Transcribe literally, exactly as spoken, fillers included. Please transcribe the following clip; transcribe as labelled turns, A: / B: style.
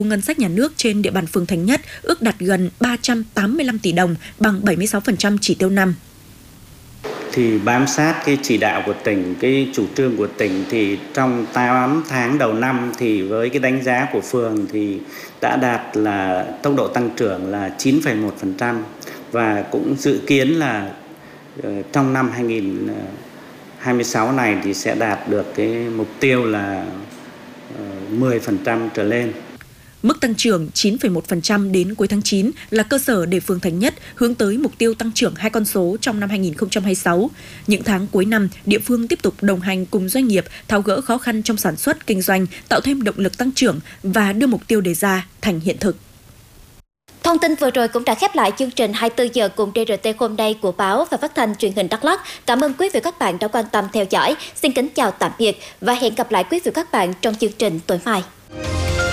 A: Ngân sách nhà nước trên địa bàn phường Thành Nhất ước đạt gần ba trăm tám mươi lăm tỷ đồng, bằng bảy mươi sáu phần trăm chỉ tiêu năm.
B: Thì bám sát cái chỉ đạo của tỉnh, cái chủ trương của tỉnh thì trong tám tháng đầu năm thì với cái đánh giá của phường thì đã đạt là tốc độ tăng trưởng là chín phẩy một phần trăm và cũng dự kiến là trong năm hai nghìn không trăm hai mươi sáu này thì sẽ đạt được cái mục tiêu là mười phần trăm trở lên.
A: Mức tăng trưởng chín phẩy một phần trăm đến cuối tháng chín là cơ sở để phường Thành Nhất hướng tới mục tiêu tăng trưởng hai con số trong năm hai nghìn không trăm hai mươi sáu. Những tháng cuối năm, địa phương tiếp tục đồng hành cùng doanh nghiệp tháo gỡ khó khăn trong sản xuất, kinh doanh, tạo thêm động lực tăng trưởng và đưa mục tiêu đề ra thành hiện thực.
C: Thông tin vừa rồi cũng đã khép lại chương trình hai mươi tư giờ cùng đê rờ tê hôm nay của báo và phát thanh truyền hình Đắk Lắk. Cảm ơn quý vị và các bạn đã quan tâm theo dõi. Xin kính chào tạm biệt và hẹn gặp lại quý vị và các bạn trong chương trình tối mai.